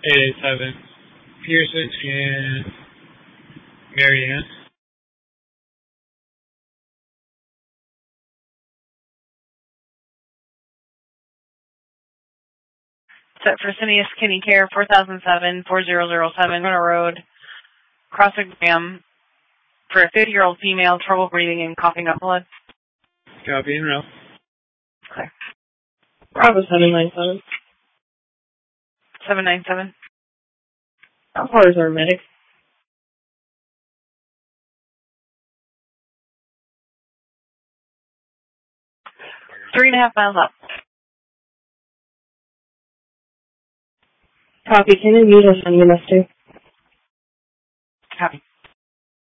887. Pearson and Marianne. Set for Cineas Kidney Care, 4007, 4007, Winter Road, Crossogram, for a 50-year-old female, trouble breathing and coughing up blood. Copy and roll. Clear. Bravo 797. 797. How far is our medic? 3.5 miles up. Copy. Can you meet us on EMS2? Copy.